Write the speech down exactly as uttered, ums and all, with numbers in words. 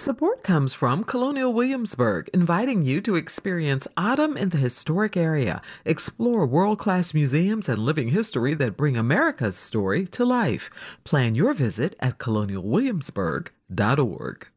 Support comes from Colonial Williamsburg, inviting you to experience autumn in the historic area. Explore world-class museums and living history that bring America's story to life. Plan your visit at colonial williamsburg dot org.